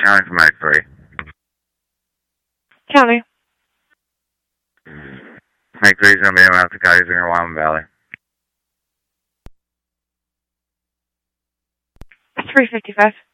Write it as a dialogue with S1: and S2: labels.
S1: County for Mike 3.
S2: County.
S1: Mike 3 is going to be around the counties in Wyoming Valley.
S2: 355.